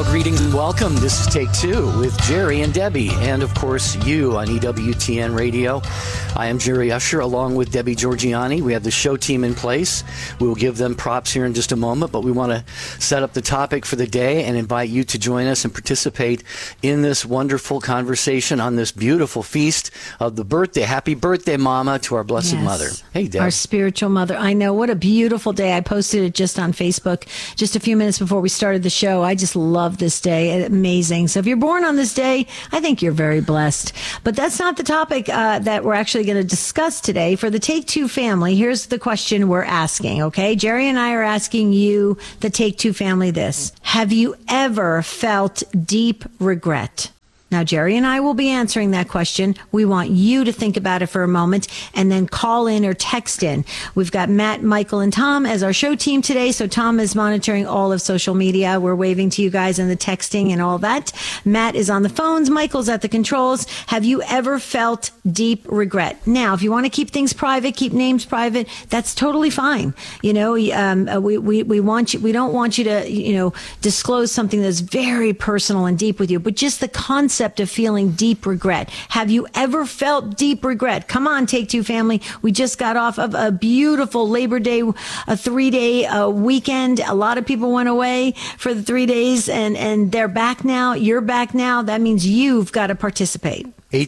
Greetings and welcome. This is Take Two with Jerry and Debbie, and of course you on EWTN Radio. I am Jerry Usher along with Debbie Georgiani. We have the show team in place. We will give them props here in just a moment, but we want to set up the topic for the day and invite you to join us and participate in this wonderful conversation on this beautiful feast of the birthday. Happy birthday, Mama, to our Blessed Mother. Hey, Deb. Our spiritual mother. I know. What a beautiful day. I posted it just on Facebook just a few minutes before we started the show. I just love this day. Amazing. So if you're born on this day, I think you're very blessed. But that's not the topic that we're actually going to discuss today. For the Take Two family, here's the question we're asking, okay? Jerry and I are asking you, the Take Two family, this. Have you ever felt deep regret? Now, Jerry and I will be answering that question. We want you to think about it for a moment and then call in or text in. We've got Matt, Michael, and Tom as our show team today. So Tom is monitoring all of social media. We're waving to you guys and the texting and all that. Matt is on the phones. Michael's at the controls. Have you ever felt deep regret? Now, if you want to keep things private, keep names private, that's totally fine. You know, we want you, we don't want you to, disclose something that's very personal and deep with you, but just the concept of feeling deep regret. Have you ever felt deep regret? Come on, Take Two family. We just got off of a beautiful Labor Day, a 3-day weekend. A lot of people went away for the 3 days and they're back now. You're back now. That means you've got to participate.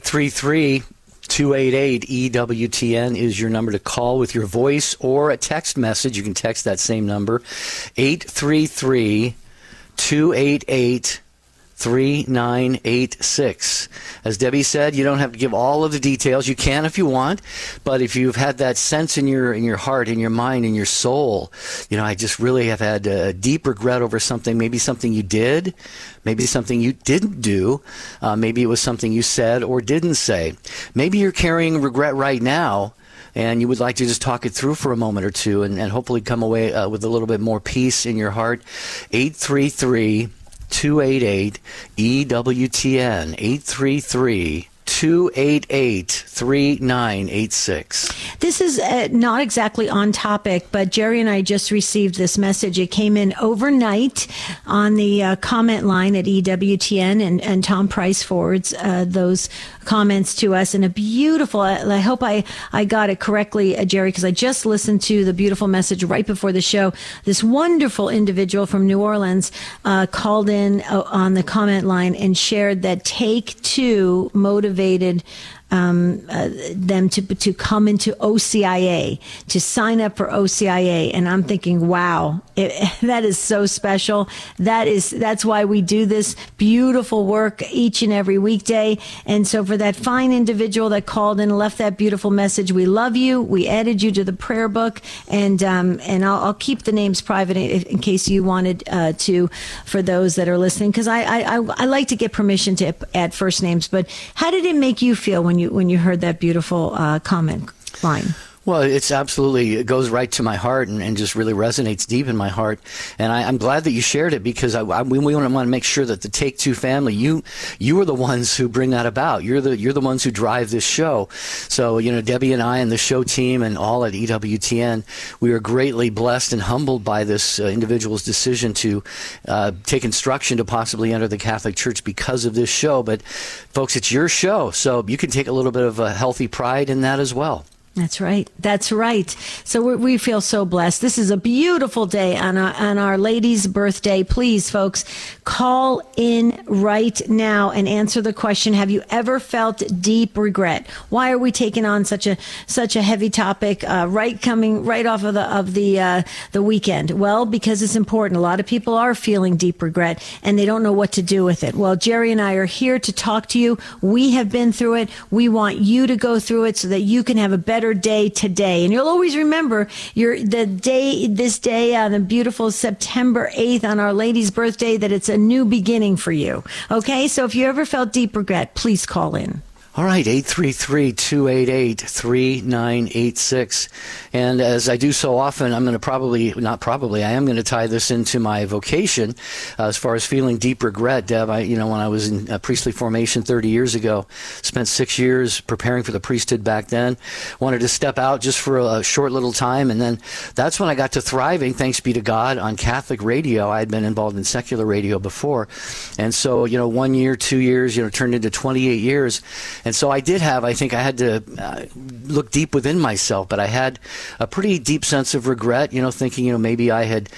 833-288-EWTN is your number to call with your voice or a text message. You can text that same number, 833-288-3986. As Debbie said, you don't have to give all of the details. You can if you want, but if you've had that sense in your heart, in your mind, in your soul, I just really have had a deep regret over something, maybe something you did, maybe something you didn't do, maybe it was something you said or didn't say. Maybe you're carrying regret right now, and you would like to just talk it through for a moment or two and hopefully come away with a little bit more peace in your heart. 833-288-EWTN, 833-288-3986. This is not exactly on topic, but Jerry and I just received this message. It came in overnight on the comment line at EWTN, and Tom Price forwards those comments to us in a beautiful, I hope I got it correctly, Jerry, because I just listened to the beautiful message right before the show. This wonderful individual from New Orleans called in on the comment line and shared that Take Two motivated them to come into OCIA, to sign up for OCIA. And I'm thinking, wow, that is so special. That's why we do this beautiful work each and every weekday. And so for that fine individual that called in and left that beautiful message, we love you. We added you to the prayer book, and I'll keep the names private in case you wanted to, for those that are listening, because I like to get permission to add first names. But how did it make you feel when you heard that beautiful comment line? Well, it goes right to my heart and just really resonates deep in my heart. And I'm glad that you shared it, because we want to make sure that the Take Two family, you are the ones who bring that about. You're the ones who drive this show. So, Debbie and I and the show team and all at EWTN, we are greatly blessed and humbled by this individual's decision to take instruction to possibly enter the Catholic Church because of this show. But folks, it's your show, so you can take a little bit of a healthy pride in that as well. That's right. That's right. So we feel so blessed. This is a beautiful day on Our Lady's birthday. Please, folks, call in right now and answer the question: have you ever felt deep regret? Why are we taking on such a heavy topic coming right off of the weekend? Well, because it's important. A lot of people are feeling deep regret and they don't know what to do with it. Well, Jerry and I are here to talk to you. We have been through it. We want you to go through it so that you can have a better day today. And you'll always remember this day on the beautiful September 8th on Our Lady's birthday, that it's a new beginning for you. Okay? So if you ever felt deep regret, please call in. All right, 833-288-3986. And as I do so often, I'm going to I am going to tie this into my vocation as far as feeling deep regret. Deb, when I was in priestly formation 30 years ago, spent 6 years preparing for the priesthood back then, wanted to step out just for a short little time. And then that's when I got to thriving, thanks be to God, on Catholic radio. I had been involved in secular radio before. And so, 1 year, 2 years, turned into 28 years. And so I think I had to look deep within myself, but I had a pretty deep sense of regret, thinking, maybe I had,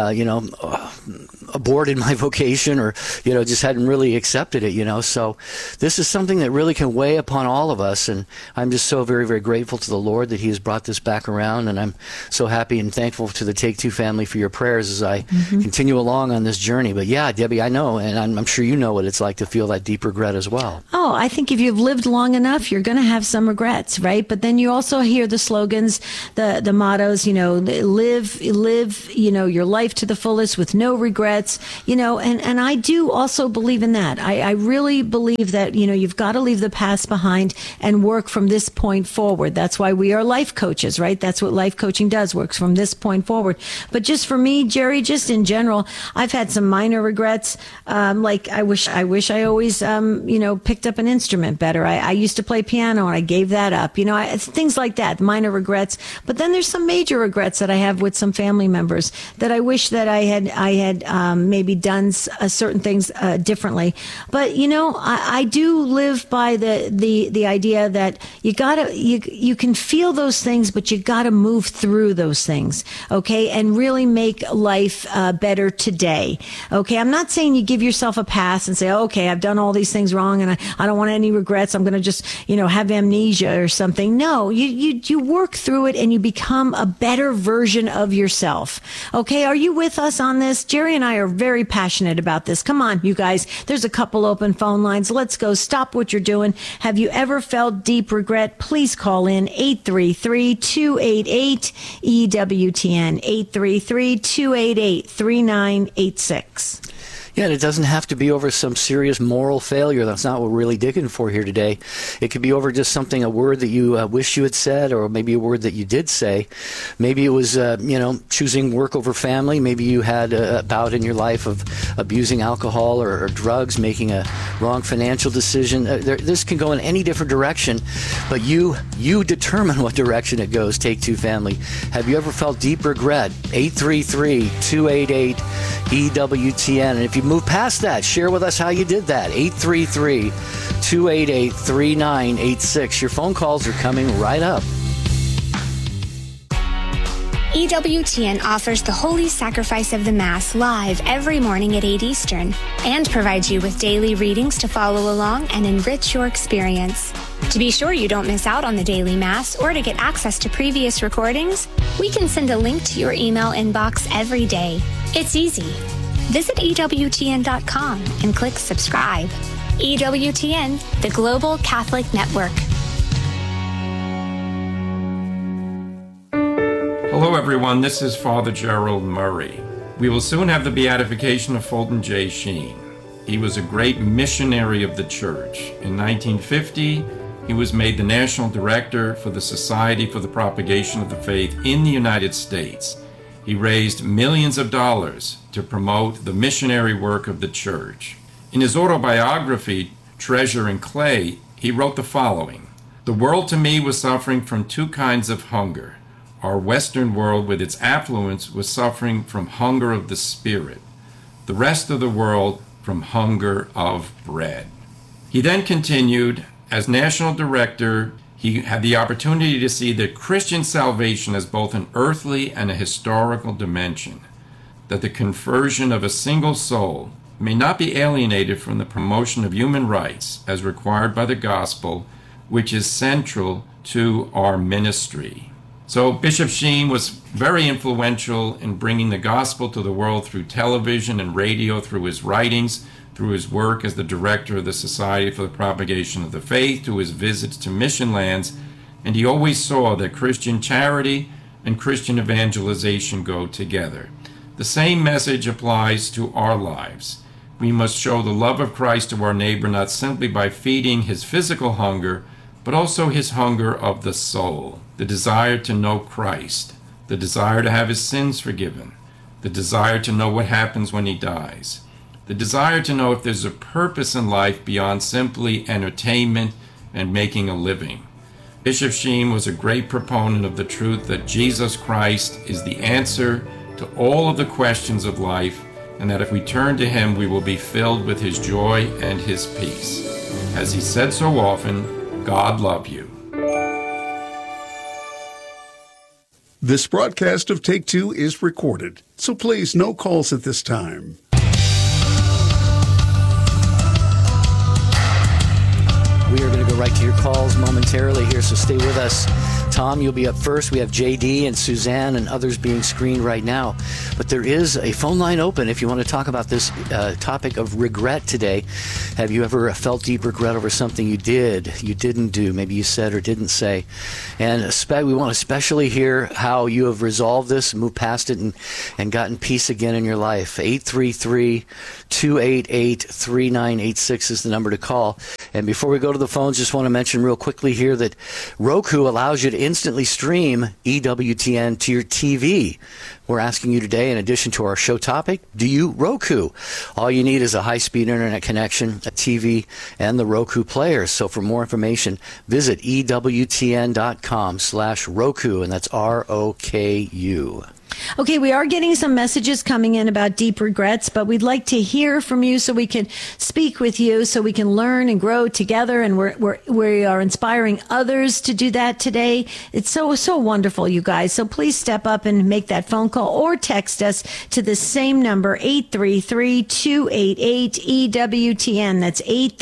aborted my vocation or, just hadn't really accepted it, So this is something that really can weigh upon all of us. And I'm just so very, very grateful to the Lord that he has brought this back around. And I'm so happy and thankful to the Take Two family for your prayers as I continue along on this journey. But yeah, Debbie, I know, and I'm sure you know what it's like to feel that deep regret as well. Oh, I think if you've lived long enough, you're going to have some regrets, right? But then you also hear the slogans, the mottos, live, your life to the fullest with no regrets, and I do also believe in that. I really believe that, you've got to leave the past behind and work from this point forward. That's why we are life coaches, right? That's what life coaching does, works from this point forward. But just for me, Jerry, just in general, I've had some minor regrets. Like I wish I always, picked up an instrument better. I used to play piano and I gave that up. Things like that, minor regrets. But then there's some major regrets that I have with some family members that I wish that I had maybe done certain things differently. But I do live by the idea that you can feel those things, but you gotta move through those things, okay, and really make life better today. Okay, I'm not saying you give yourself a pass and say, okay, I've done all these things wrong and I don't want any regrets. I'm going to just, have amnesia or something. No, you work through it and you become a better version of yourself. Okay, are you with us on this? Jerry and I are very passionate about this. Come on, you guys. There's a couple open phone lines. Let's go. Stop what you're doing. Have you ever felt deep regret? Please call in 833-288-EWTN, 833-288-3986. Yeah, and it doesn't have to be over some serious moral failure. That's not what we're really digging for here today. It could be over just a word that you wish you had said, or maybe a word that you did say. Maybe it was, choosing work over family. Maybe you had a bout in your life of abusing alcohol or drugs, making a wrong financial decision. This can go in any different direction, but you determine what direction it goes. Take Two family. Have you ever felt deep regret? 833-288-EWTN. And if you move past that, share with us how you did that. 833-288-3986. Your phone calls are coming right up. EWTN offers the Holy Sacrifice of the Mass live every morning at 8 Eastern and provides you with daily readings to follow along and enrich your experience. To be sure you don't miss out on the daily Mass or to get access to previous recordings, we can send a link to your email inbox every day. It's easy. Visit EWTN.com and click subscribe. EWTN, the Global Catholic Network. Hello everyone, this is Father Gerald Murray. We will soon have the beatification of Fulton J. Sheen. He was a great missionary of the church. In 1950, he was made the National Director for the Society for the Propagation of the Faith in the United States. He raised millions of dollars to promote the missionary work of the church. In his autobiography, Treasure and Clay, he wrote the following: "The world to me was suffering from two kinds of hunger. Our Western world, with its affluence, was suffering from hunger of the spirit. The rest of the world from hunger of bread." He then continued, as National Director, he had the opportunity to see that Christian salvation has both an earthly and a historical dimension, that the conversion of a single soul may not be alienated from the promotion of human rights as required by the gospel, which is central to our ministry. So Bishop Sheen was very influential in bringing the gospel to the world through television and radio, through his writings, through his work as the director of the Society for the Propagation of the Faith, to his visits to mission lands, and he always saw that Christian charity and Christian evangelization go together. The same message applies to our lives. We must show the love of Christ to our neighbor not simply by feeding his physical hunger, but also his hunger of the soul, the desire to know Christ, the desire to have his sins forgiven, the desire to know what happens when he dies, the desire to know if there's a purpose in life beyond simply entertainment and making a living. Bishop Sheen was a great proponent of the truth that Jesus Christ is the answer to all of the questions of life, and that if we turn to him, we will be filled with his joy and his peace. As he said so often, God love you. This broadcast of Take Two is recorded, so please no calls at this time. We are going to go right to your calls momentarily here, so stay with us. Tom, you'll be up first. We have JD and Suzanne and others being screened right now. But there is a phone line open if you want to talk about this topic of regret today. Have you ever felt deep regret over something you did, you didn't do, maybe you said or didn't say? And we want to especially hear how you have resolved this, moved past it, and gotten peace again in your life. 833-288-3986 is the number to call. And before we go to the phones, just want to mention real quickly here that Roku allows you to instantly stream EWTN to your TV. We're asking you today, in addition to our show topic, do you Roku? All you need is a high-speed internet connection, a TV, and the Roku players. So for more information, visit EWTN.com/Roku, and that's ROKU. Okay, we are getting some messages coming in about deep regrets, but we'd like to hear from you so we can speak with you, so we can learn and grow together, and we are inspiring others to do that today. It's so wonderful, you guys. So please step up and make that phone call or text us to the same number, 833-288-EWTN. That's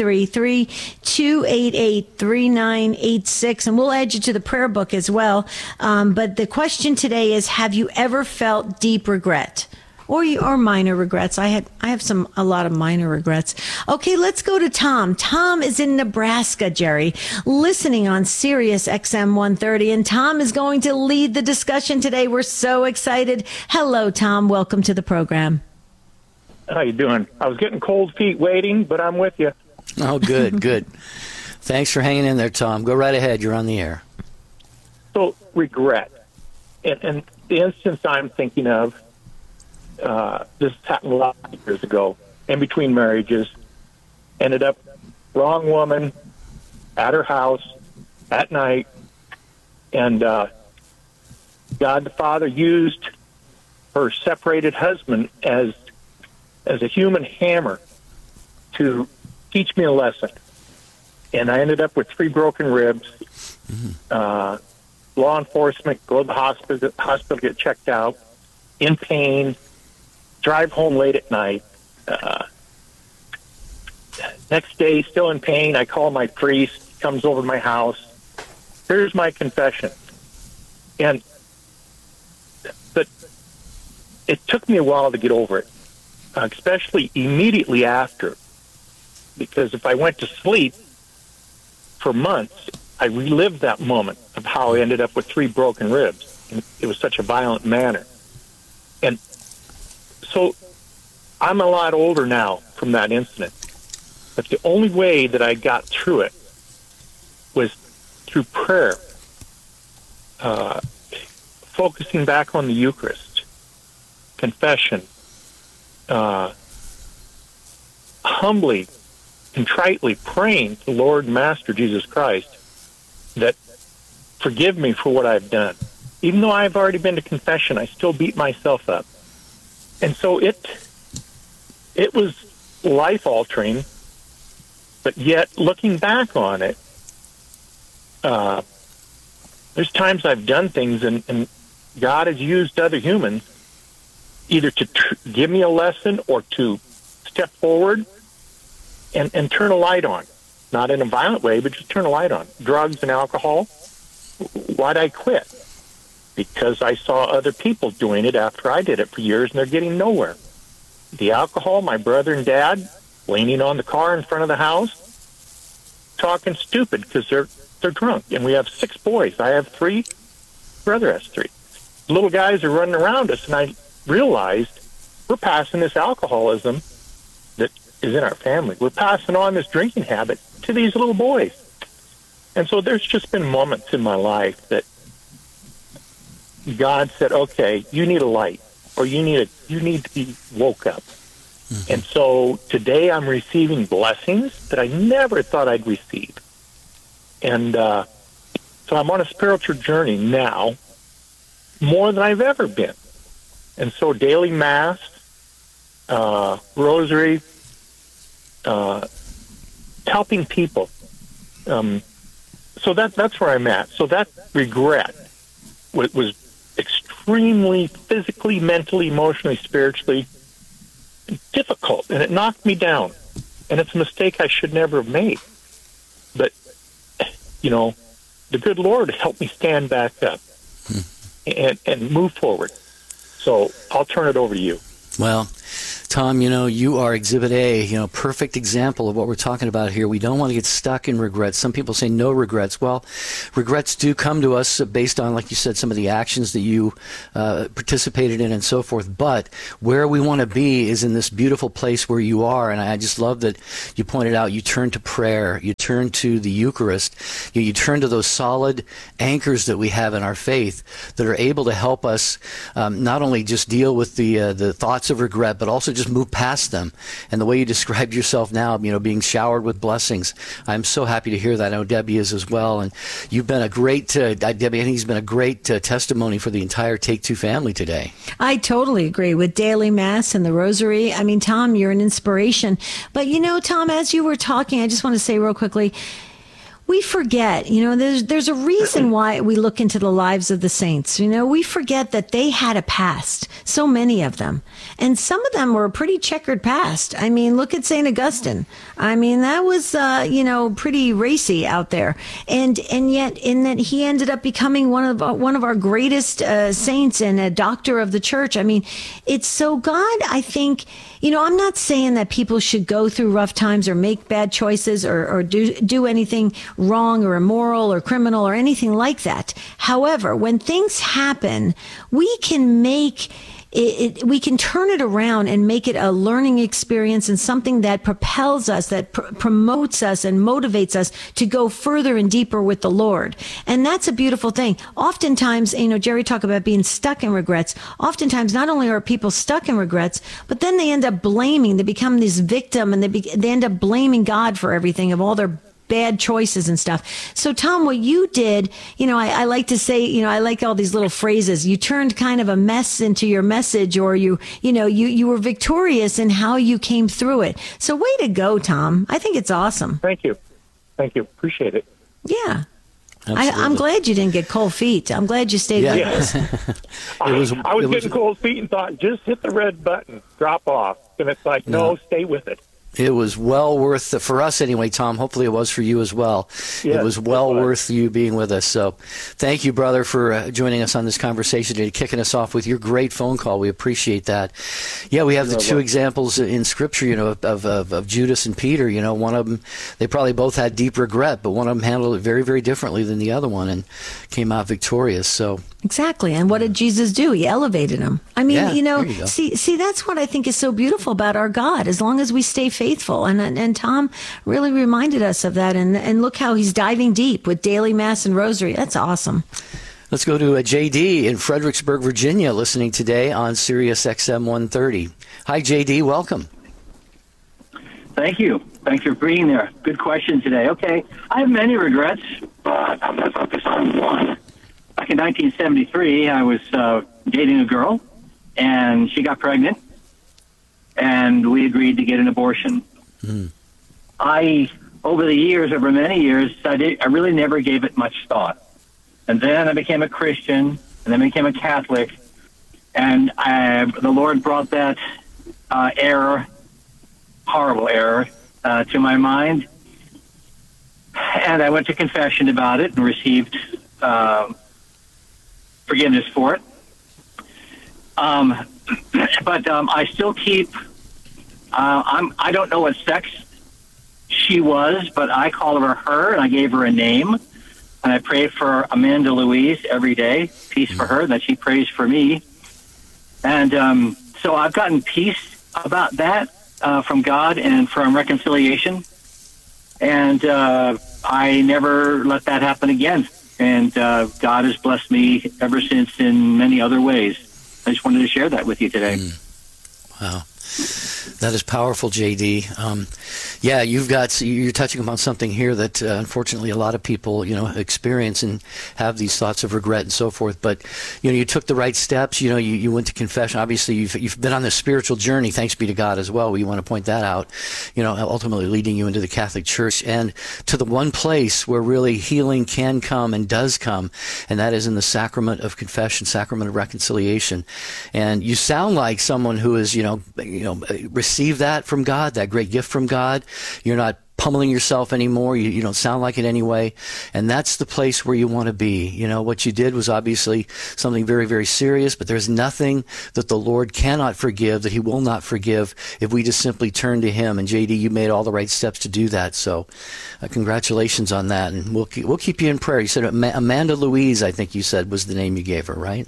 833-288-3986, and we'll add you to the prayer book as well. But the question today is, have you ever felt deep regret or minor regrets? I have a lot of minor regrets. Okay, let's go to Tom. Tom is in Nebraska, Jerry, listening on Sirius XM 130, and Tom is going to lead the discussion today. We're so excited. Hello, Tom. Welcome to the program. How you doing? I was getting cold feet waiting, but I'm with you. Oh, good, good. Thanks for hanging in there, Tom. Go right ahead. You're on the air. So, regret. And the instance I'm thinking of, this happened a lot of years ago, in between marriages, ended up wrong woman at her house at night, and God the Father used her separated husband as a human hammer to teach me a lesson. And I ended up with 3 broken ribs. Law enforcement, go to the hospital, get checked out, in pain, drive home late at night. Next day, still in pain, I call my priest, he comes over to my house. Here's my confession. But it took me a while to get over it, especially immediately after, because if I went to sleep for months, I relived that moment of how I ended up with 3 broken ribs. And it was such a violent manner. And so I'm a lot older now from that incident. But the only way that I got through it was through prayer, focusing back on the Eucharist, confession, humbly, contritely praying to Lord and Master Jesus Christ that forgive me for what I've done. Even though I've already been to confession, I still beat myself up. And so it was life-altering, but yet looking back on it, there's times I've done things and God has used other humans either to give me a lesson or to step forward and turn a light on. Not in a violent way, but just turn a light on. Drugs and alcohol. Why'd I quit? Because I saw other people doing it after I did it for years, and they're getting nowhere. The alcohol, my brother and dad leaning on the car in front of the house, talking stupid because they're drunk. And we have 6 boys. I have 3. Brother has 3. Little guys are running around us, and I realized we're passing this alcoholism that is in our family. We're passing on this drinking habit to these little boys. And so there's just been moments in my life that God said, okay, you need a light, or you need to be woke up. Mm-hmm. And so today I'm receiving blessings that I never thought I'd receive. And so I'm on a spiritual journey now, more than I've ever been. And so daily Mass, rosary, helping people. So that's where I'm at. So that regret was extremely physically, mentally, emotionally, spiritually difficult, and it knocked me down. And it's a mistake I should never have made. But, the good Lord helped me stand back up and move forward. So I'll turn it over to you. Well, Tom, you are Exhibit A, perfect example of what we're talking about here. We don't want to get stuck in regrets. Some people say no regrets. Well, regrets do come to us based on, like you said, some of the actions that you participated in and so forth. But where we want to be is in this beautiful place where you are. And I just love that you pointed out you turn to prayer, you turn to the Eucharist, you turn to those solid anchors that we have in our faith that are able to help us not only just deal with the thoughts of regret, but also just move past them. And the way you described yourself now, being showered with blessings, I'm so happy to hear that. I know Debbie is as well. And you've been a great, Debbie, I think he's been a great testimony for the entire Take Two family today. I totally agree with daily Mass and the Rosary. I mean, Tom, you're an inspiration. But, Tom, as you were talking, I just want to say real quickly, we forget, there's a reason why we look into the lives of the saints. We forget that they had a past, so many of them. And some of them were a pretty checkered past. I mean, look at St. Augustine. I mean, that was, pretty racy out there. And yet in that he ended up becoming one of our greatest saints and a doctor of the church. I mean, it's so God, I think, I'm not saying that people should go through rough times or make bad choices or do anything wrong or immoral or criminal or anything like that. However, when things happen, we can make we can turn it around and make it a learning experience and something that propels us, that promotes us and motivates us to go further and deeper with the Lord. And that's a beautiful thing. Oftentimes, Jerry talked about being stuck in regrets. Oftentimes, not only are people stuck in regrets, but then they end up blaming. They become this victim, and they end up blaming God for everything, of all their bad choices and stuff. So, Tom, what you did, I like to say, I like all these little phrases. You turned kind of a mess into your message, or you were victorious in how you came through it. So, way to go, Tom. I think it's awesome. Thank you. Appreciate it. Yeah. I'm glad you didn't get cold feet. I'm glad you stayed with us. I was getting cold feet and thought, just hit the red button, drop off. And it's like, no, stay with it. It was well worth, for us anyway, Tom. Hopefully it was for you as well. Yes, it was well worth you being with us. So thank you, brother, for joining us on this conversation today, kicking us off with your great phone call. We appreciate that. Yeah, we have the two examples in Scripture, of Judas and Peter. One of them, they probably both had deep regret, but one of them handled it very, very differently than the other one and came out victorious. So exactly. And what did Jesus do? He elevated him. I mean, yeah, see, that's what I think is so beautiful about our God. As long as we stay faithful. And Tom really reminded us of that. And look how he's diving deep with daily Mass and Rosary. That's awesome. Let's go to JD in Fredericksburg, Virginia, listening today on Sirius XM 130. Hi, JD. Welcome. Thank you. Thanks for being there. Good question today. Okay. I have many regrets, but I'm going to focus on one. Back in 1973, I was dating a girl, and she got pregnant, and we agreed to get an abortion. Over the years, over many years, I really never gave it much thought. And then I became a Christian, and then I became a Catholic, and the Lord brought that horrible error, to my mind. And I went to confession about it and received forgiveness for it. But I still keep, I don't know what sex she was, but I call her, and I gave her a name. And I pray for Amanda Louise every day, peace for her, that she prays for me. And so I've gotten peace about that. from God and from reconciliation. And I never let that happen again. And God has blessed me ever since in many other ways. I just wanted to share that with you today. Wow. That is powerful, JD. Yeah, you're touching upon something here that unfortunately a lot of people, experience and have these thoughts of regret and so forth. But, you took the right steps. You went to confession. Obviously, you've been on this spiritual journey, thanks be to God as well. We want to point that out, ultimately leading you into the Catholic Church and to the one place where really healing can come and does come, and that is in the sacrament of confession, sacrament of reconciliation. And you sound like someone who is, received that from God, that great gift from God. You're not pummeling yourself anymore. You don't sound like it anyway. And that's the place where you want to be. What you did was obviously something very, very serious, but there's nothing that the Lord cannot forgive, that he will not forgive if we just simply turn to him. And JD, you made all the right steps to do that. So congratulations on that. And we'll keep you in prayer. You said Amanda Louise, I think you said was the name you gave her, right?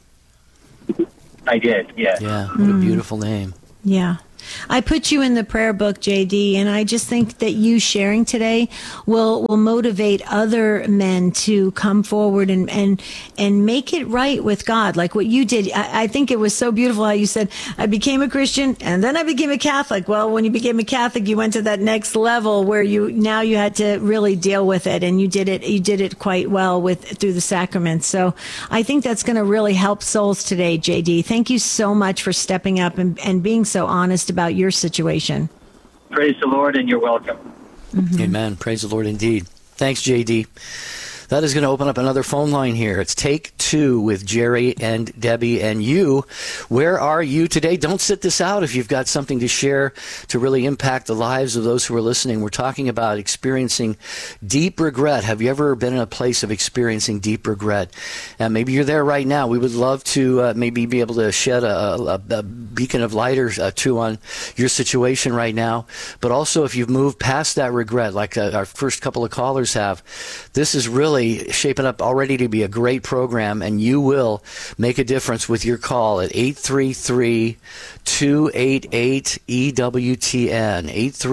I did, yes. Yeah, what a beautiful name. Yeah. I put you in the prayer book, JD, and I just think that you sharing today will motivate other men to come forward and make it right with God, like what you did. I think it was so beautiful how you said, I became a Christian and then I became a Catholic. Well, when you became a Catholic, you went to that next level where you had to really deal with it, and you did it quite well through the sacraments. So I think that's going to really help souls today, JD. Thank you so much for stepping up and being so honest about your situation. Praise the Lord, and you're welcome. Mm-hmm. Amen. Praise the Lord indeed. Thanks, JD. That is going to open up another phone line here. It's Take Two with Jerry and Debbie and you. Where are you today? Don't sit this out if you've got something to share to really impact the lives of those who are listening. We're talking about experiencing deep regret. Have you ever been in a place of experiencing deep regret? And maybe you're there right now. We would love to maybe be able to shed a beacon of light or two on your situation right now. But also if you've moved past that regret, like our first couple of callers have, this is really shaping up already to be a great program, and you will make a difference with your call at 833-288-EWTN,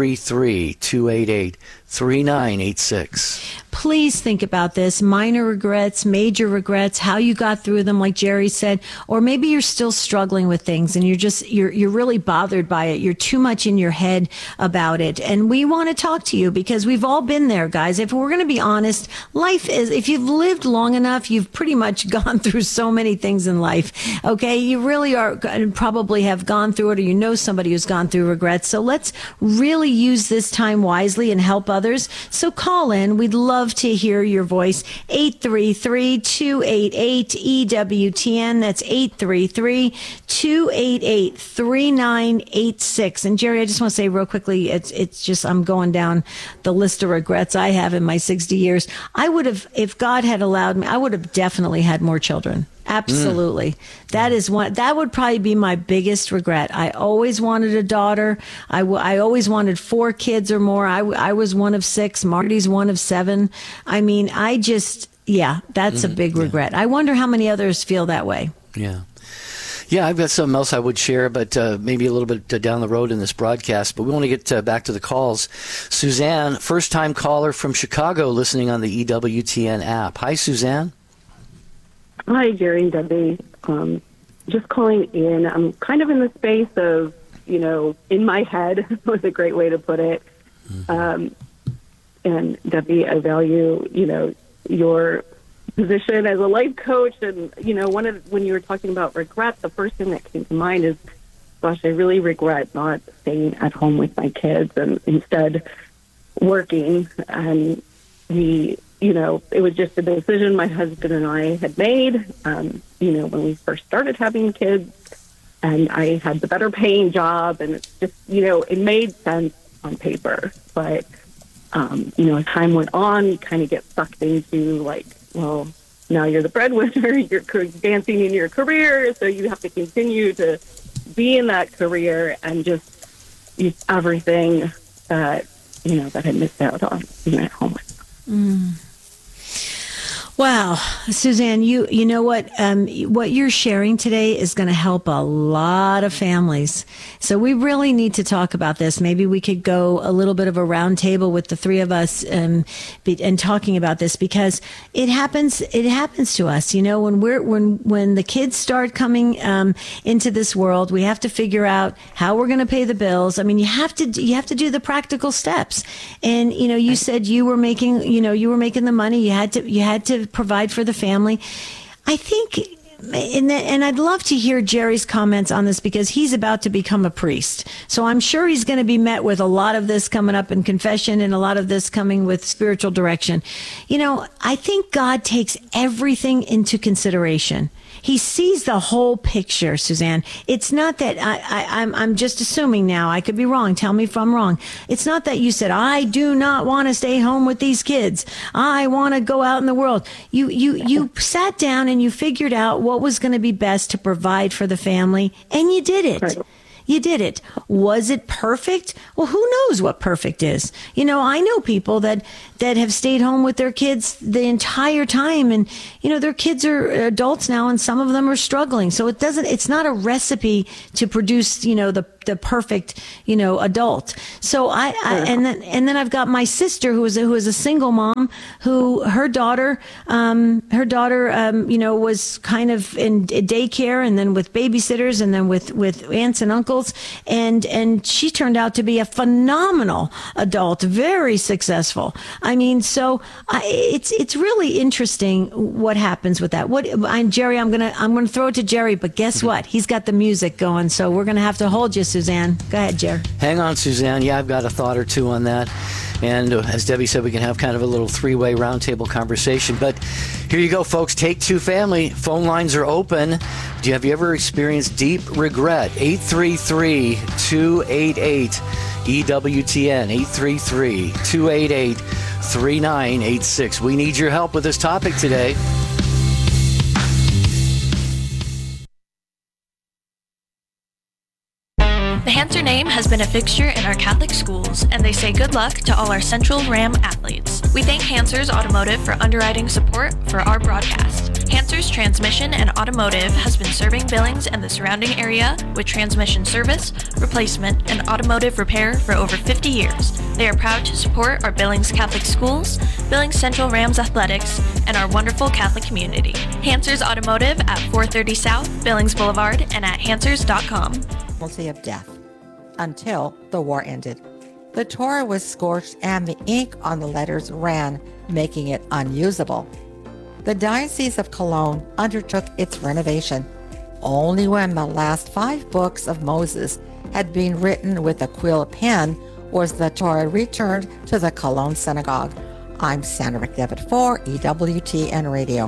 833-288-3986. Please think about this. Minor regrets, major regrets, how you got through them, like Jerry said, or maybe you're still struggling with things and you're really bothered by it. You're too much in your head about it. And we want to talk to you because we've all been there, guys. If we're going to be honest, life is, if you've lived long enough, you've pretty much gone through so many things in life. Okay. You really are probably have gone through it, or you know somebody who's gone through regrets. So let's really use this time wisely and help others. So call in. We'd love to hear your voice. 833-288-EWTN. That's 833-288-3986. And Jerry, I just want to say real quickly, it's just, I'm going down the list of regrets I have in my 60 years. I would have, if God had allowed me, I would have definitely had more children. Absolutely. That is one, that would probably be my biggest regret. I always wanted a daughter. I always wanted 4 kids or more. I was one of 6. Marty's one of 7. I mean, that's a big regret. I wonder how many others feel that way. Yeah. Yeah, I've got something else I would share, but maybe a little bit down the road in this broadcast. But we want to get back to the calls. Suzanne, first-time caller from Chicago, listening on the EWTN app. Hi, Suzanne. Hi, Jerry and Debbie. Just calling in. I'm kind of in the space of, in my head was a great way to put it. And Debbie, I value, your position as a life coach. And, when you were talking about regret, the first thing that came to mind is, gosh, I really regret not staying at home with my kids and instead working. And it was just a decision my husband and I had made, when we first started having kids, and I had the better paying job, and it's just, it made sense on paper. But, as time went on, you kind of get sucked into like, well, now you're the breadwinner, you're advancing in your career, so you have to continue to be in that career and just use everything that, that I missed out on being at home with. Wow, Suzanne, you know what you're sharing today is going to help a lot of families. So we really need to talk about this. Maybe we could go a little bit of a round table with the three of us and talking about this, because it happens to us. You know, when the kids start coming into this world, we have to figure out how we're going to pay the bills. I mean, you have to do the practical steps. And you know, you said you were making the money. You had to provide for the family. I think, and I'd love to hear Jerry's comments on this, because he's about to become a priest. So I'm sure he's going to be met with a lot of this coming up in confession, and a lot of this coming with spiritual direction. You know, I think God takes everything into consideration. He sees the whole picture, Suzanne. It's not that I'm just assuming now. I could be wrong. Tell me if I'm wrong. It's not that you said, I do not want to stay home with these kids. I want to go out in the world. You sat down and you figured out what was going to be best to provide for the family, and you did it. Right. You did it. Was it perfect? Well, who knows what perfect is? You know, I know people that have stayed home with their kids the entire time, and you know, their kids are adults now, and some of them are struggling. So it's not a recipe to produce, you know, the perfect, you know, adult. So and then I've got my sister who is a single mom, who her daughter you know, was kind of in daycare, and then with babysitters, and then with aunts and uncles, and she turned out to be a phenomenal adult, very successful. I mean, so it's really interesting what happens with that. Jerry, I'm gonna throw it to Jerry, but guess what? He's got the music going, so we're gonna have to hold you, Suzanne. Go ahead, Jerry. Hang on, Suzanne. Yeah, I've got a thought or two on that. And as Debbie said, we can have kind of a little three-way roundtable conversation. But here you go, folks. Take Two family. Phone lines are open. Have you ever experienced deep regret? 833-288-EWTN. 833-288-3986. We need your help with this topic today. The Hanser name has been a fixture in our Catholic schools, and they say good luck to all our Central Ram athletes. We thank Hansers Automotive for underwriting support for our broadcast. Hansers Transmission and Automotive has been serving Billings and the surrounding area with transmission service, replacement, and automotive repair for over 50 years. They are proud to support our Billings Catholic schools, Billings Central Rams athletics, and our wonderful Catholic community. Hansers Automotive at 430 South Billings Boulevard and at hansers.com. Of death until the war ended. The Torah was scorched and the ink on the letters ran, making it unusable. The Diocese of Cologne undertook its renovation. Only when the last 5 books of Moses had been written with a quill pen was the Torah returned to the Cologne Synagogue. I'm Sandra McDevitt for EWTN Radio.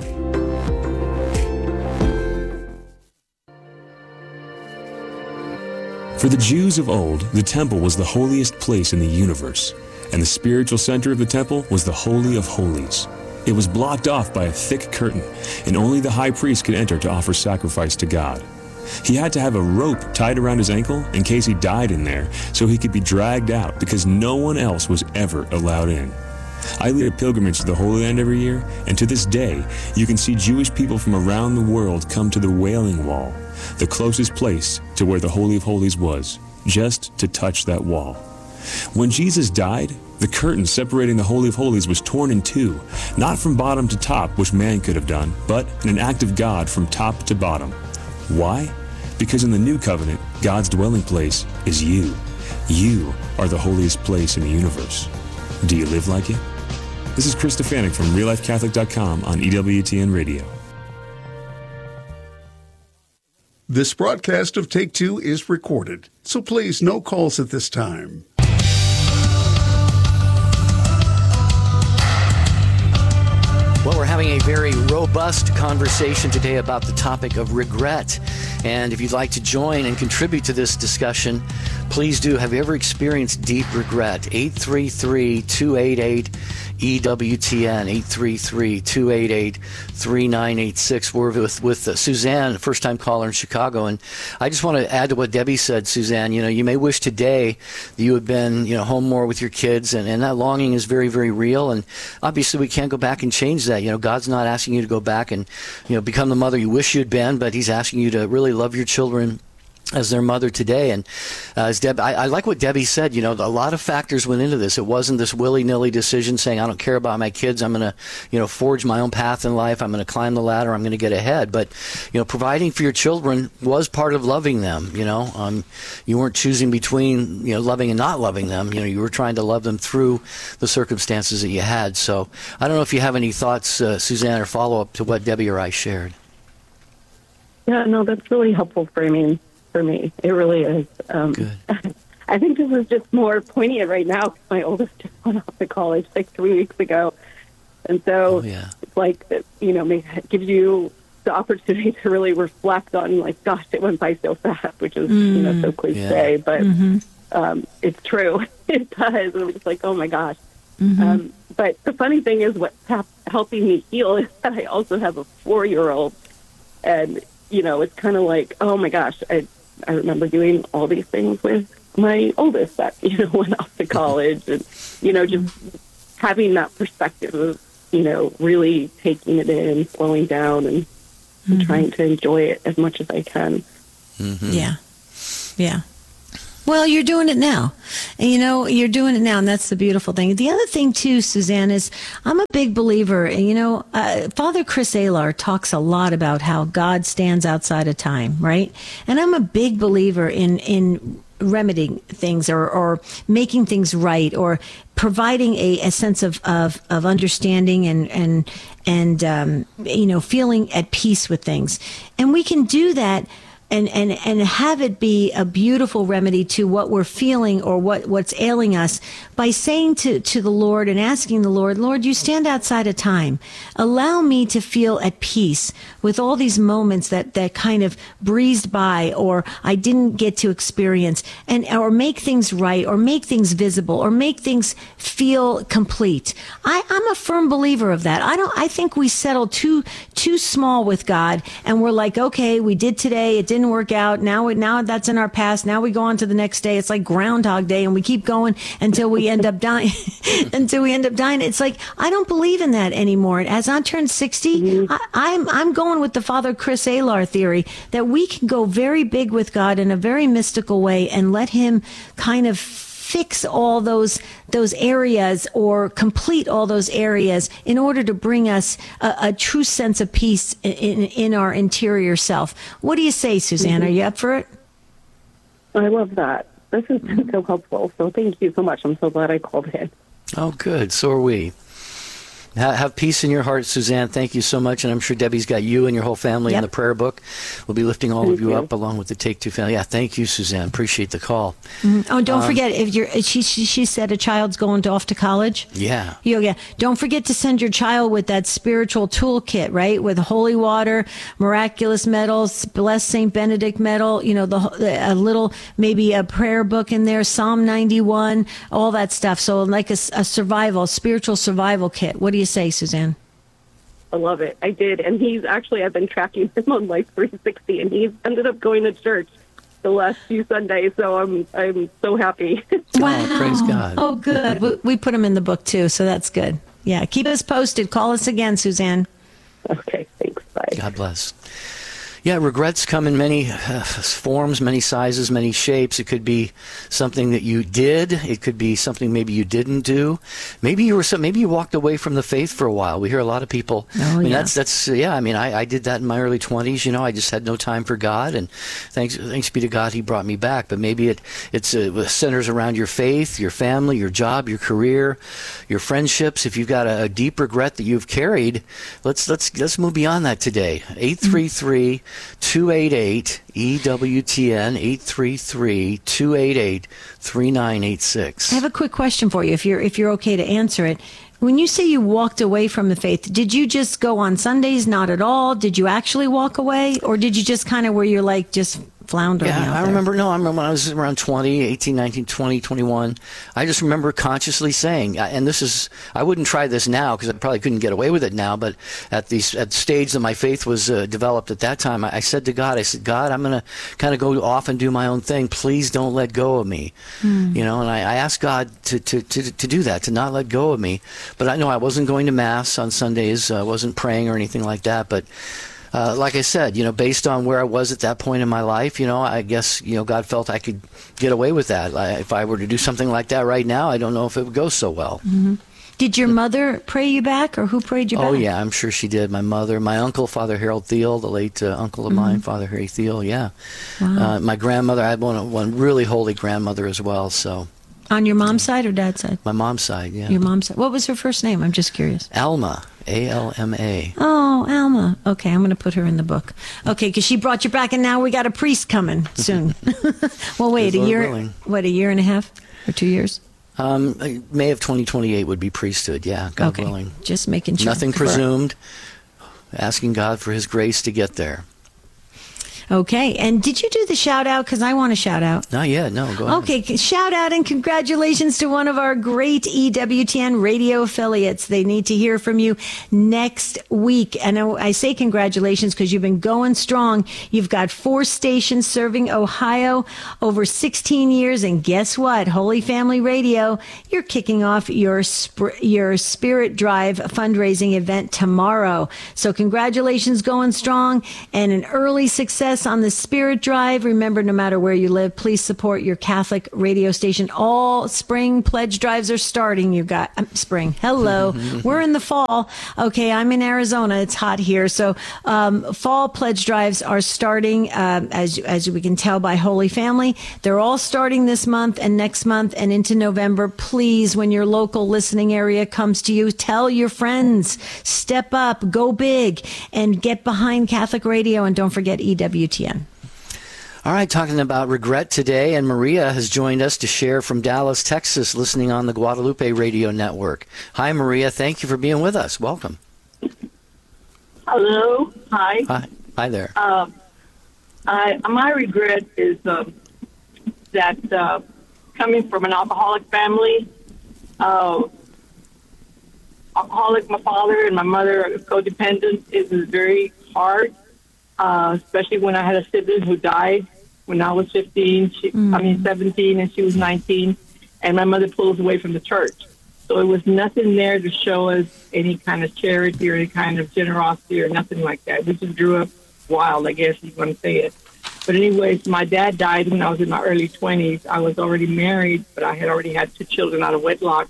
For the Jews of old, the temple was the holiest place in the universe, and the spiritual center of the temple was the Holy of Holies. It was blocked off by a thick curtain, and only the high priest could enter to offer sacrifice to God. He had to have a rope tied around his ankle in case he died in there, so he could be dragged out because no one else was ever allowed in. I lead a pilgrimage to the Holy Land every year, and to this day, you can see Jewish people from around the world come to the Wailing Wall, the closest place to where the Holy of Holies was, just to touch that wall. When Jesus died, the curtain separating the Holy of Holies was torn in two, not from bottom to top, which man could have done, but in an act of God from top to bottom. Why? Because in the new covenant, God's dwelling place is you. You are the holiest place in the universe. Do you live like it? This is Chris Stefanik from RealLifeCatholic.com on EWTN Radio. This broadcast of Take Two is recorded, so please no calls at this time. Well, we're having a very robust conversation today about the topic of regret. And if you'd like to join and contribute to this discussion, please do. Have you ever experienced deep regret? 833-288-EWTN, 833-288-3986. We're with Suzanne, first-time caller in Chicago. And I just want to add to what Debbie said, Suzanne. You know, you may wish today that you had been, home more with your kids, and that longing is very, very real. And obviously we can't go back and change that. God God's not asking you to go back and, become the mother you wish you'd been, but He's asking you to really love your children as their mother today. And as Deb, I like what Debbie said. A lot of factors went into this. It wasn't this willy-nilly decision saying, I don't care about my kids. I'm going to, forge my own path in life. I'm going to climb the ladder. I'm going to get ahead. But, providing for your children was part of loving them. You weren't choosing between, loving and not loving them. You were trying to love them through the circumstances that you had. So I don't know if you have any thoughts, Suzanne, or follow-up to what Debbie or I shared. Yeah, no, that's really helpful framing for me. It really is. Good. I think this is just more poignant right now because my oldest just went off to college like 3 weeks ago. And so it's like, it gives you the opportunity to really reflect on, like, gosh, it went by so fast, which is, so cliche, but it's true. It does. And I'm just like, oh my gosh. But the funny thing is what's helping me heal is that I also have a 4-year-old. And, it's kind of like, oh my gosh, I remember doing all these things with my oldest that, went off to college and, just having that perspective of, really taking it in, slowing down and trying to enjoy it as much as I can. Yeah. Yeah. Well, you're doing it now. And, you're doing it now, and that's the beautiful thing. The other thing, too, Suzanne, is I'm a big believer. Father Chris Alar talks a lot about how God stands outside of time, right? And I'm a big believer in remedying things or making things right or providing a sense of understanding and feeling at peace with things. And we can do that and have it be a beautiful remedy to what we're feeling or what's ailing us by saying to the Lord and asking the Lord, you stand outside of time. Allow me to feel at peace with all these moments that kind of breezed by or I didn't get to experience or make things right or make things visible or make things feel complete. I'm a firm believer of that. I think we settle too small with God and we're like, okay, we did today. It didn't work out. Now that's in our past. Now we go on to the next day. It's like Groundhog Day and we keep going until we end up dying. It's like, I don't believe in that anymore. As I turn 60, I'm going with the Father Chris Alar theory that we can go very big with God in a very mystical way and let Him kind of fix all those areas or complete all those areas in order to bring us a true sense of peace in our interior self. What do you say, Suzanne? Are you up for it? I love that. This has been so helpful. So thank you so much. I'm so glad I called in. Oh, good. So are we. Have peace in your heart, Suzanne. Thank you so much. And I'm sure Debbie's got you and your whole family in the prayer book. We'll be lifting all of you up along with the Take Two family. Yeah, thank you, Suzanne. Appreciate the call. Oh, don't forget, if she said a child's going off to college. Yeah. Don't forget to send your child with that spiritual toolkit, right? With holy water, miraculous medals, blessed St. Benedict medal, a little, maybe a prayer book in there, Psalm 91, all that stuff. So like a spiritual survival kit. What do you say, Suzanne? I love it. I did. And I've been tracking him on Life 360 and he's ended up going to church the last few Sundays. So I'm so happy. Wow. Oh, praise God. Oh, good. We put him in the book too. So that's good. Yeah. Keep us posted. Call us again, Suzanne. Okay. Thanks. Bye. God bless. Yeah, regrets come in many forms, many sizes, many shapes. It could be something that you did. It could be something maybe you didn't do. Maybe you walked away from the faith for a while. We hear a lot of people. Oh, I did that in my early 20s. I just had no time for God, and thanks be to God, He brought me back. But maybe it centers around your faith, your family, your job, your career, your friendships. If you've got a deep regret that you've carried, let's move beyond that today. 833 288 EWTN 833-288-3986. I have a quick question for you, if you're okay to answer it. When you say you walked away from the faith, did you just go on Sundays, not at all? Did you actually walk away, or did you just kind of where you're like just floundering out Yeah, I there. remember when I was around 20, 18, 19, 20, 21. I just remember consciously saying, and I wouldn't try this now because I probably couldn't get away with it now, but at the stage that my faith was developed at that time, I said to God, God, I'm going to kind of go off and do my own thing. Please don't let go of me. And I asked God to do that, to not let go of me. But I know I wasn't going to Mass on Sundays. I wasn't praying or anything like that. But like I said, based on where I was at that point in my life, I guess, God felt I could get away with that. If I were to do something like that right now, I don't know if it would go so well. Mm-hmm. Did your mother pray you back, or who prayed you back? Oh, yeah, I'm sure she did. My mother, my uncle, Father Harold Thiel, the late uncle of mine, Father Harry Thiel, yeah. Wow. My grandmother, I had one really holy grandmother as well, so. On your mom's side or dad's side? My mom's side, yeah. Your mom's side. What was her first name? I'm just curious. Alma, A-L-M-A. Oh, Alma. Okay, I'm going to put her in the book. Okay, because she brought you back, and now we got a priest coming soon. Well, wait, Good Lord willing. a year and a half or 2 years? May of 2028 would be priesthood, yeah, God willing. Just making sure. Nothing presumed, asking God for his grace to get there. Okay, and did you do the shout out? Because I want to shout out. Not yet, no, go ahead. Okay, shout out and congratulations to one of our great EWTN radio affiliates. They need to hear from you next week. And I say congratulations because you've been going strong. You've got 4 stations serving Ohio over 16 years. And guess what? Holy Family Radio, you're kicking off your Spirit Drive fundraising event tomorrow. So congratulations, going strong, and an early success on the Spirit Drive. Remember, no matter where you live, please support your Catholic radio station. All spring pledge drives are starting. You got spring. Hello. We're in the fall. Okay, I'm in Arizona. It's hot here. So fall pledge drives are starting, as we can tell by Holy Family. They're all starting this month and next month and into November. Please, when your local listening area comes to you, tell your friends. Step up, go big, and get behind Catholic radio. And don't forget EWTN. All right, talking about regret today, and Maria has joined us to share from Dallas, Texas, listening on the Guadalupe Radio Network. Hi, Maria. Thank you for being with us. Welcome. Hello. Hi. Hi there. My regret is that coming from an alcoholic family, alcoholic, my father and my mother, codependent, is very hard. Especially when I had a sibling who died when I was 17, and she was 19, and my mother pulled us away from the church. So it was nothing there to show us any kind of charity or any kind of generosity or nothing like that. We just grew up wild, I guess you want to say it. But anyways, my dad died when I was in my early 20s. I was already married, but I had already had 2 children out of wedlock.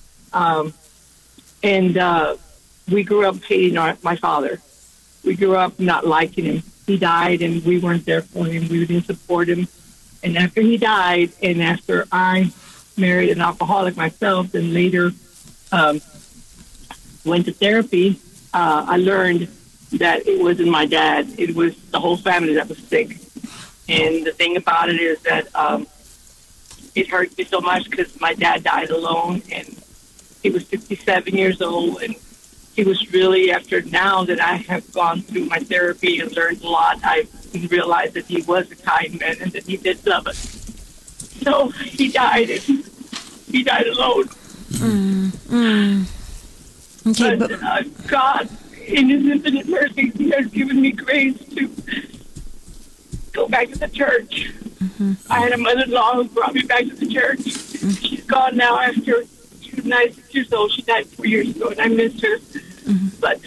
And we grew up hating my father. We grew up not liking him. He died, and we weren't there for him. We didn't support him. And after he died, and after I married an alcoholic myself, and later went to therapy, I learned that it wasn't my dad. It was the whole family that was sick. And the thing about it is that it hurt me so much because my dad died alone, and he was 67 years old, and it was really after now that I have gone through my therapy and learned a lot, I realized that he was a kind man and that he did love us. So he died, and he died alone. Okay, but God, in his infinite mercy, he has given me grace to go back to the church. I had a mother-in-law who brought me back to the church. She's gone now after she was 96 years old. She died 4 years ago, and I miss her. But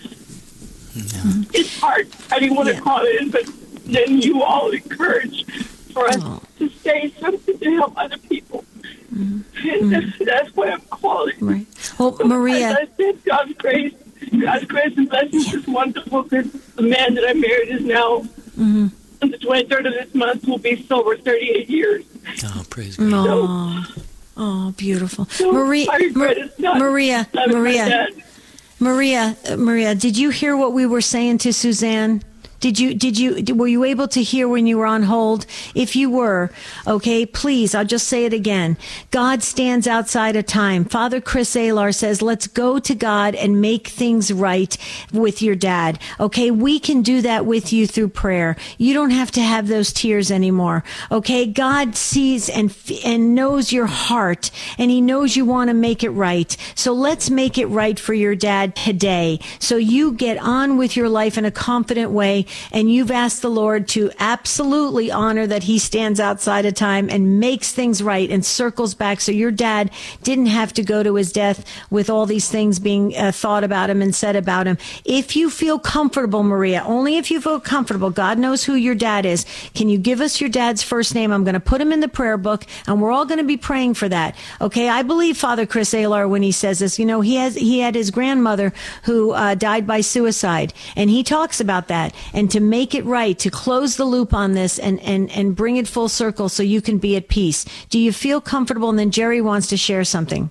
it's hard. I didn't want to call in, but then you all encourage for us to say something to help other people. And that's why I'm calling. Right. Well, Maria. As I said, God's grace and blessings is wonderful, because the man that I married is now, on the 23rd of this month, will be sober 38 years. Oh, praise God. Oh, beautiful. So Maria, did you hear what we were saying to Suzanne? Were you able to hear when you were on hold? If you were, okay, please, I'll just say it again. God stands outside of time. Father Chris Alar says, let's go to God and make things right with your dad. Okay, we can do that with you through prayer. You don't have to have those tears anymore. Okay, God sees and knows your heart, and he knows you want to make it right. So let's make it right for your dad today. So you get on with your life in a confident way, and you've asked the Lord to absolutely honor that he stands outside of time and makes things right and circles back, so your dad didn't have to go to his death with all these things being thought about him and said about him. If you feel comfortable, Maria, only if you feel comfortable, God knows who your dad is. Can you give us your dad's first name? I'm going to put him in the prayer book, and we're all going to be praying for that. Okay, I believe Father Chris Alar when he says this. You know, he had his grandmother who died by suicide, and he talks about that. And to make it right, to close the loop on this and bring it full circle so you can be at peace. Do you feel comfortable? And then Jerry wants to share something.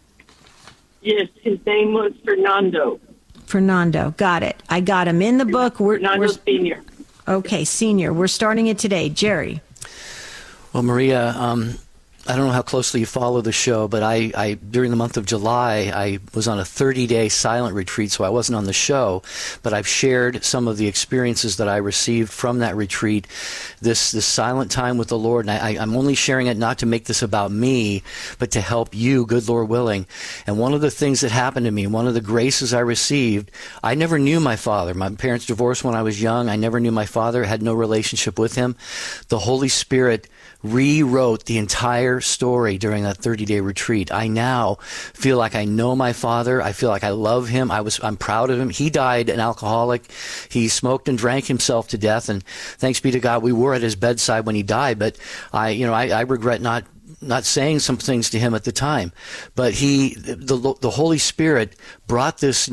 Yes, his name was Fernando. Fernando, got it. I got him in the book. Fernando Sr. Okay, Senior. We're starting it today. Jerry. Well, Maria, I don't know how closely you follow the show, but I during the month of July, I was on a 30-day silent retreat, so I wasn't on the show, but I've shared some of the experiences that I received from that retreat, this silent time with the Lord, and I'm only sharing it not to make this about me, but to help you, good Lord willing. And one of the things that happened to me, one of the graces I received, I never knew my father. My parents divorced when I was young. I never knew my father, had no relationship with him. The Holy Spirit rewrote the entire story during that 30-day retreat. I now feel like I know my father. I feel like I love him. I'm proud of him. He died an alcoholic. He smoked and drank himself to death, and thanks be to God, we were at his bedside when he died. But I regret not saying some things to him at the time. But the Holy Spirit brought this